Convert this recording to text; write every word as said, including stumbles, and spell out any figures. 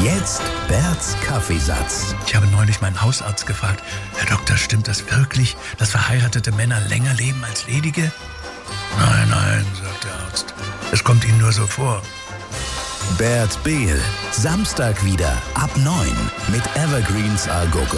Jetzt Berts Kaffeesatz. Ich habe neulich meinen Hausarzt gefragt, Herr Doktor, stimmt das wirklich, dass verheiratete Männer länger leben als ledige? Nein, nein, sagt der Arzt. Es kommt Ihnen nur so vor. Bert Behl, Samstag wieder ab neun mit Evergreens Algorithmen.